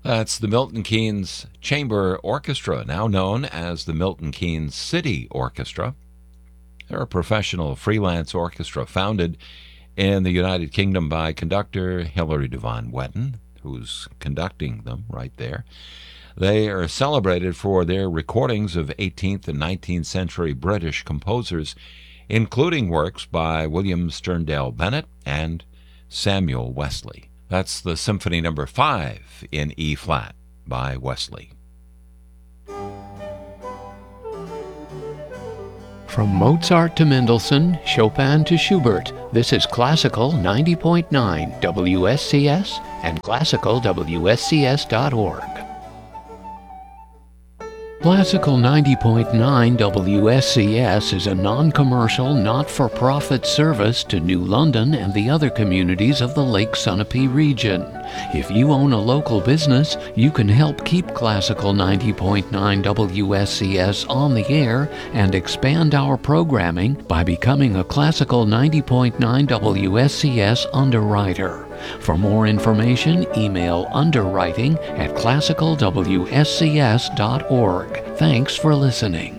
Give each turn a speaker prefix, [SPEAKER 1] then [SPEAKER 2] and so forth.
[SPEAKER 1] That's the Milton Keynes Chamber Orchestra, now known as the Milton Keynes City Orchestra. They're a professional freelance orchestra founded in the United Kingdom by conductor Hilary Devon Wetton, who's conducting them right there. They are celebrated for their recordings of 18th and 19th century British composers, including works by William Sterndale Bennett and Samuel Wesley. That's the Symphony No. 5 in E-flat by Wesley.
[SPEAKER 2] From Mozart to Mendelssohn, Chopin to Schubert, this is Classical 90.9 WSCS and classicalwscs.org. Classical 90.9 WSCS is a non-commercial, not-for-profit service to New London and the other communities of the Lake Sunapee region. If you own a local business, you can help keep Classical 90.9 WSCS on the air and expand our programming by becoming a Classical 90.9 WSCS underwriter. For more information, email underwriting@classicalwscs.org. Thanks for listening.